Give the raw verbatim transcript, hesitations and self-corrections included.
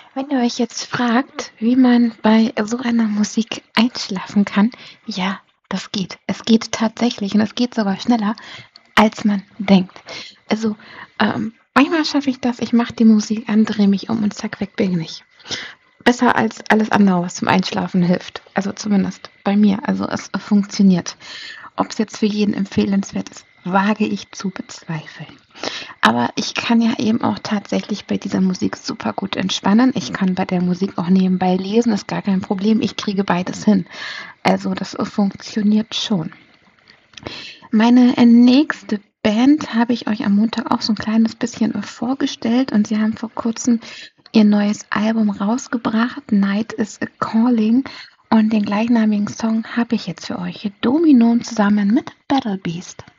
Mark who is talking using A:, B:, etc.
A: Wenn ihr euch jetzt fragt, wie man bei so einer Musik einschlafen kann, ja, das geht. Es geht tatsächlich und es geht sogar schneller, als man denkt. Also, ähm, manchmal schaffe ich das, ich mache die Musik an, drehe mich um und zack, weg bin ich. Besser als alles andere, was zum Einschlafen hilft. Also zumindest bei mir. Also es funktioniert. Ob es jetzt für jeden empfehlenswert ist, wage ich zu bezweifeln. Aber ich kann ja eben auch tatsächlich bei dieser Musik super gut entspannen. Ich kann bei der Musik auch nebenbei lesen, ist gar kein Problem. Ich kriege beides hin. Also das äh, funktioniert schon. Meine äh, nächste Band habe ich euch am Montag auch so ein kleines bisschen äh, vorgestellt und sie haben vor kurzem ihr neues Album rausgebracht, Night is a Calling. Und den gleichnamigen Song habe ich jetzt für euch. Domino zusammen mit Battle Beast.